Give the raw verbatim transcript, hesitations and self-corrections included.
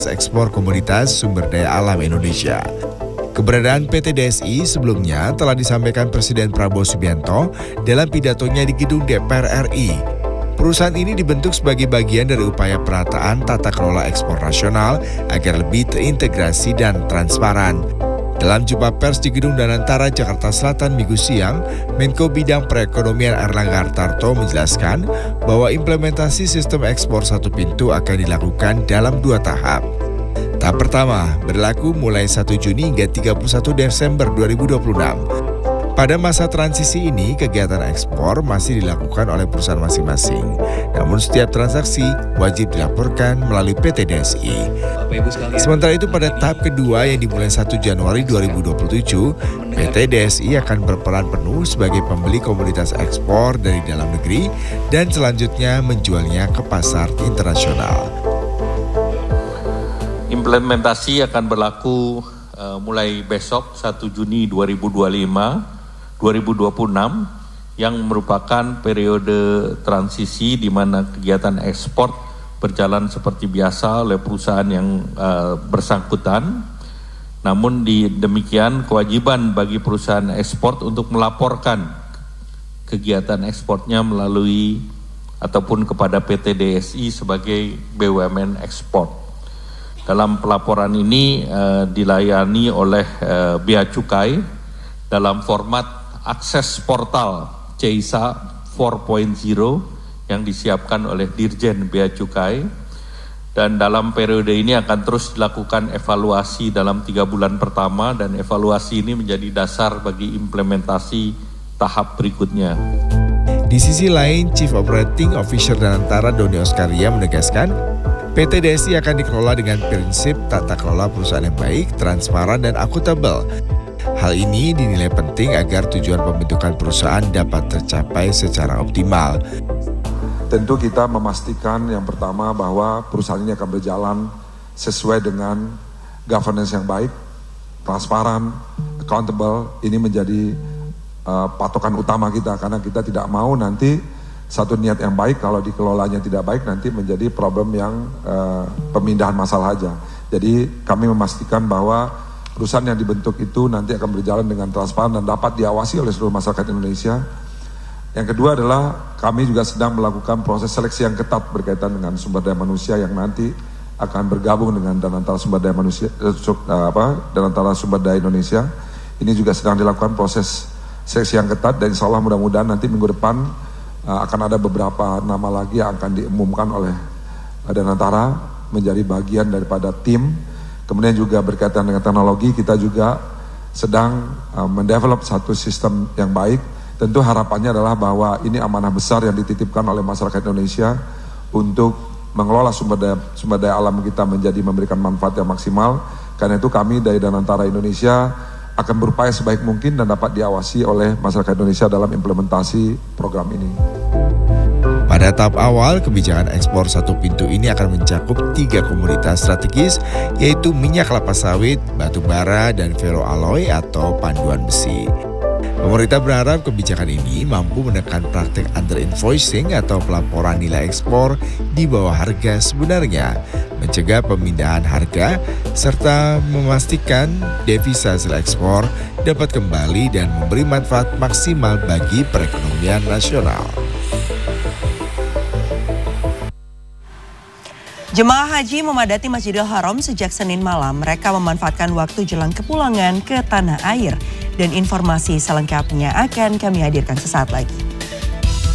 ekspor komoditas sumber daya alam Indonesia. Keberadaan P T D S I sebelumnya telah disampaikan Presiden Prabowo Subianto dalam pidatonya di gedung D P R R I. Perusahaan ini dibentuk sebagai bagian dari upaya perataan tata kelola ekspor nasional agar lebih terintegrasi dan transparan. Dalam jumpa pers di Gedung Danantara, Jakarta Selatan Minggu siang, Menko Bidang Perekonomian Erlangga Hartarto menjelaskan bahwa implementasi sistem ekspor satu pintu akan dilakukan dalam dua tahap. Tahap pertama berlaku mulai satu Juni hingga tiga puluh satu Desember dua ribu dua puluh enam. Pada masa transisi ini, kegiatan ekspor masih dilakukan oleh perusahaan masing-masing. Namun setiap transaksi wajib dilaporkan melalui P T D S I. Sementara itu pada tahap kedua yang dimulai satu Januari dua ribu dua puluh tujuh, P T D S I akan berperan penuh sebagai pembeli komoditas ekspor dari dalam negeri dan selanjutnya menjualnya ke pasar internasional. Implementasi akan berlaku uh, mulai besok satu Juni dua ribu dua puluh lima dua ribu dua puluh enam yang merupakan periode transisi di mana kegiatan ekspor berjalan seperti biasa oleh perusahaan yang uh, bersangkutan. Namun di demikian kewajiban bagi perusahaan ekspor untuk melaporkan kegiatan ekspornya melalui ataupun kepada P T D S I sebagai B U M N ekspor. Dalam pelaporan ini uh, dilayani oleh uh, Bea Cukai dalam format akses portal C I S A empat titik nol yang disiapkan oleh Dirjen Bea Cukai, dan dalam periode ini akan terus dilakukan evaluasi dalam tiga bulan pertama, dan evaluasi ini menjadi dasar bagi implementasi tahap berikutnya. Di sisi lain, Chief Operating Officer Danantara Doni Oskaria menegaskan P T D S I akan dikelola dengan prinsip tata kelola perusahaan yang baik, transparan, dan akuntabel. Hal ini dinilai penting agar tujuan pembentukan perusahaan dapat tercapai secara optimal. Tentu kita memastikan yang pertama bahwa perusahaan ini akan berjalan sesuai dengan governance yang baik, transparan, accountable. Ini menjadi uh, patokan utama kita, karena kita tidak mau nanti satu niat yang baik kalau dikelolanya tidak baik nanti menjadi problem yang uh, pemindahan masalah aja. Jadi kami memastikan bahwa perusahaan yang dibentuk itu nanti akan berjalan dengan transparan dan dapat diawasi oleh seluruh masyarakat Indonesia. Yang kedua adalah kami juga sedang melakukan proses seleksi yang ketat berkaitan dengan sumber daya manusia yang nanti akan bergabung dengan Danantara Sumber Daya Manusia, eh, apa, Danantara Sumber Daya Indonesia. Ini juga sedang dilakukan proses seleksi yang ketat, dan insya Allah mudah-mudahan nanti minggu depan uh, akan ada beberapa nama lagi yang akan diumumkan oleh Danantara menjadi bagian daripada tim. Kemudian juga berkaitan dengan teknologi, kita juga sedang uh, mendevelop satu sistem yang baik. Tentu harapannya adalah bahwa ini amanah besar yang dititipkan oleh masyarakat Indonesia untuk mengelola sumber daya, sumber daya alam kita menjadi memberikan manfaat yang maksimal. Karena itu kami dari Danantara Indonesia akan berupaya sebaik mungkin dan dapat diawasi oleh masyarakat Indonesia dalam implementasi program ini. Pada tahap awal, kebijakan ekspor satu pintu ini akan mencakup tiga komoditas strategis, yaitu minyak kelapa sawit, batu bara, dan ferroalloy atau panduan besi. Pemerintah berharap kebijakan ini mampu menekan praktik under-invoicing atau pelaporan nilai ekspor di bawah harga sebenarnya, mencegah pemindahan harga, serta memastikan devisa hasil ekspor dapat kembali dan memberi manfaat maksimal bagi perekonomian nasional. Jemaah haji memadati Masjidil Haram sejak Senin malam. Mereka memanfaatkan waktu jelang kepulangan ke tanah air. Dan informasi selengkapnya akan kami hadirkan sesaat lagi.